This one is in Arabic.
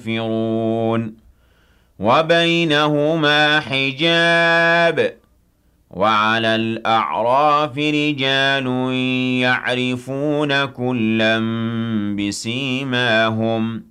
ينفرون وبينهما حجاب وعلى الأعراف رجال يعرفون كلا بسيماهم